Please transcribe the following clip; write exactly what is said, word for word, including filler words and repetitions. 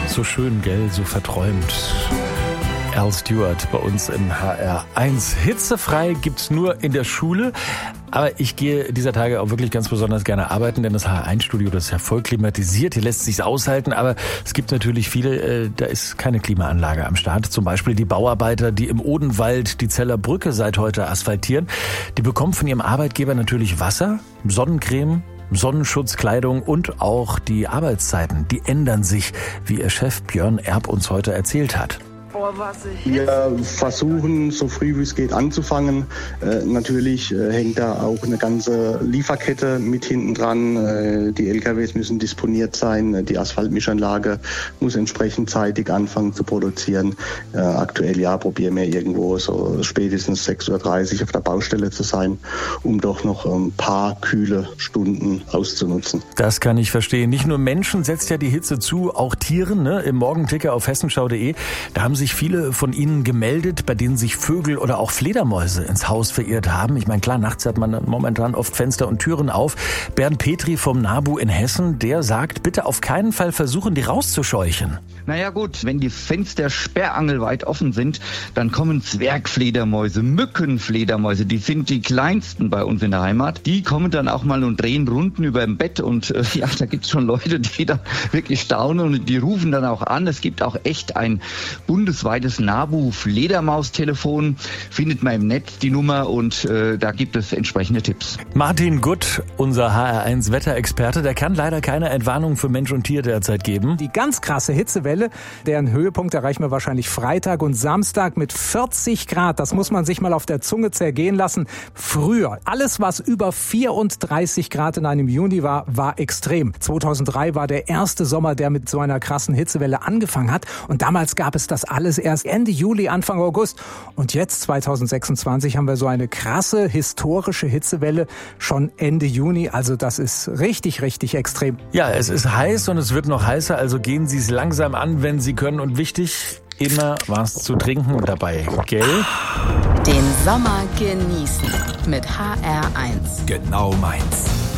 So schön, gell, so verträumt. Al Stewart bei uns in H R eins. Hitzefrei gibt's nur in der Schule. Aber ich gehe dieser Tage auch wirklich ganz besonders gerne arbeiten, denn das H R eins Studio, das ist ja voll klimatisiert. Hier lässt sich's aushalten, aber es gibt natürlich viele, äh, da ist keine Klimaanlage am Start. Zum Beispiel die Bauarbeiter, die im Odenwald die Zeller Brücke seit heute asphaltieren. Die bekommen von ihrem Arbeitgeber natürlich Wasser, Sonnencreme, Sonnenschutzkleidung und auch die Arbeitszeiten. Die ändern sich, wie ihr Chef Björn Erb uns heute erzählt hat. Wir versuchen, so früh wie es geht, anzufangen. Äh, natürlich äh, hängt da auch eine ganze Lieferkette mit hinten dran. Äh, die L K Ws müssen disponiert sein. Die Asphaltmischanlage muss entsprechend zeitig anfangen zu produzieren. Äh, aktuell ja probieren wir irgendwo so spätestens sechs Uhr dreißig auf der Baustelle zu sein, um doch noch ein paar kühle Stunden auszunutzen. Das kann ich verstehen. Nicht nur Menschen setzt ja die Hitze zu, auch Tieren. Ne? Im Morgenticker auf hessenschau punkt de, da haben sich viele von Ihnen gemeldet, bei denen sich Vögel oder auch Fledermäuse ins Haus verirrt haben. Ich meine, klar, nachts hat man momentan oft Fenster und Türen auf. Bernd Petri vom NABU in Hessen, der sagt, bitte auf keinen Fall versuchen, die rauszuscheuchen. Naja gut, wenn die Fenster sperrangelweit offen sind, dann kommen Zwergfledermäuse, Mückenfledermäuse, die sind die kleinsten bei uns in der Heimat. Die kommen dann auch mal und drehen Runden über dem Bett und äh, ja, da gibt's schon Leute, die da wirklich staunen und die rufen dann auch an. Es gibt auch echt ein bundesweites NABU-Fledermaus-Telefon, findet man im Netz die Nummer und äh, da gibt es entsprechende Tipps. Martin Gutt, unser H R eins Wetterexperte, der kann leider keine Entwarnung für Mensch und Tier derzeit geben. Die ganz krasse Hitzewelle, deren Höhepunkt erreichen wir wahrscheinlich Freitag und Samstag mit vierzig Grad. Das muss man sich mal auf der Zunge zergehen lassen. Früher, alles was über vierunddreißig Grad in einem Juni war, war extrem. zweitausenddrei war der erste Sommer, der mit so einer krassen Hitzewelle angefangen hat. Und damals gab es das alles erst Ende Juli, Anfang August. Und jetzt, zweitausendsechsundzwanzig, haben wir so eine krasse historische Hitzewelle schon Ende Juni. Also das ist richtig, richtig extrem. Ja, es ist heiß und es wird noch heißer, also gehen Sie es langsam an, wenn Sie können. Und wichtig, immer was zu trinken dabei, gell? Den Sommer genießen mit H R eins. Genau meins.